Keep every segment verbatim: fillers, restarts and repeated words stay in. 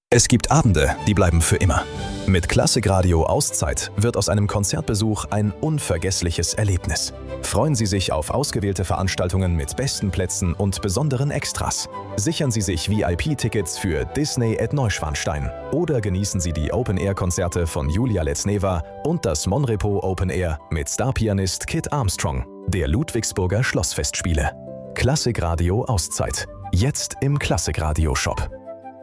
Es gibt Abende, die bleiben für immer. Mit Klassikradio Auszeit wird aus einem Konzertbesuch ein unvergessliches Erlebnis. Freuen Sie sich auf ausgewählte Veranstaltungen mit besten Plätzen und besonderen Extras. Sichern Sie sich V I P-Tickets für Disney at Neuschwanstein oder genießen Sie die Open-Air-Konzerte von Julia Letzneva und das Monrepo Open Air mit Starpianist Kit Armstrong der Ludwigsburger Schlossfestspiele. Klassikradio Auszeit. Jetzt im Klassikradio-Shop.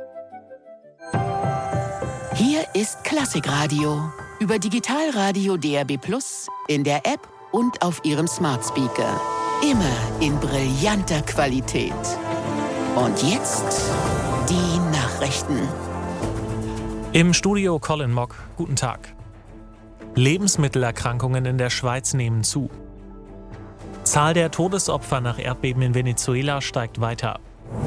Hier ist Klassikradio über Digitalradio D A B plus, in der App und auf Ihrem Smart Speaker. Immer in brillanter Qualität. Und jetzt die Nachrichten. Im Studio Colin Mock. Guten Tag. Lebensmittelerkrankungen in der Schweiz nehmen zu. Zahl der Todesopfer nach Erdbeben in Venezuela steigt weiter.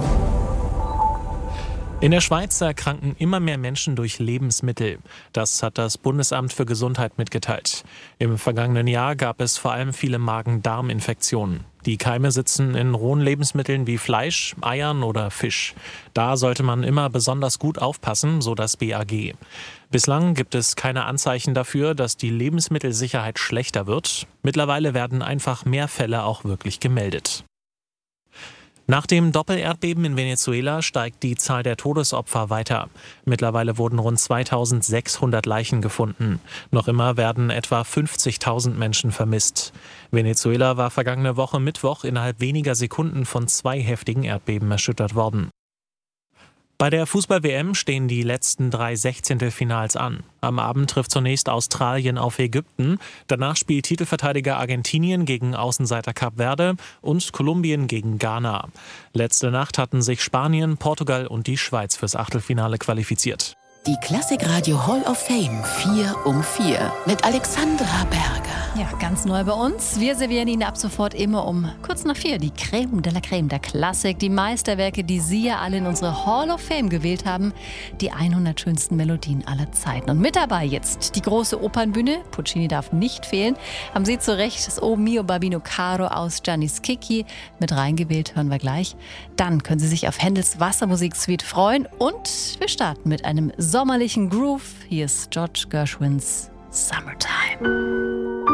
In der Schweiz erkranken immer mehr Menschen durch Lebensmittel. Das hat das Bundesamt für Gesundheit mitgeteilt. Im vergangenen Jahr gab es vor allem viele Magen-Darm-Infektionen. Die Keime sitzen in rohen Lebensmitteln wie Fleisch, Eiern oder Fisch. Da sollte man immer besonders gut aufpassen, so das B A G. Bislang gibt es keine Anzeichen dafür, dass die Lebensmittelsicherheit schlechter wird. Mittlerweile werden einfach mehr Fälle auch wirklich gemeldet. Nach dem Doppelerdbeben in Venezuela steigt die Zahl der Todesopfer weiter. Mittlerweile wurden rund zweitausendsechshundert Leichen gefunden. Noch immer werden etwa fünfzigtausend Menschen vermisst. Venezuela war vergangene Woche Mittwoch innerhalb weniger Sekunden von zwei heftigen Erdbeben erschüttert worden. Bei der Fußball-W M stehen die letzten drei Sechzehntelfinals an. Am Abend trifft zunächst Australien auf Ägypten. Danach spielt Titelverteidiger Argentinien gegen Außenseiter Kap Verde und Kolumbien gegen Ghana. Letzte Nacht hatten sich Spanien, Portugal und die Schweiz fürs Achtelfinale qualifiziert. Die Klassikradio Hall of Fame vier um vier mit Alexandra Berger. Ja, ganz neu bei uns. Wir servieren Ihnen ab sofort immer um kurz nach vier die Creme de la Creme der Klassik, die Meisterwerke, die Sie ja alle in unsere Hall of Fame gewählt haben, die hundert schönsten Melodien aller Zeiten. Und mit dabei jetzt die große Opernbühne, Puccini darf nicht fehlen, haben Sie zu Recht das O mio Babino Caro aus Giannis Schicchi mit reingewählt, hören wir gleich. Dann können Sie sich auf Händels Wassermusiksuite freuen und wir starten mit einem sommerlichen Groove. Hier ist George Gershwins Summertime.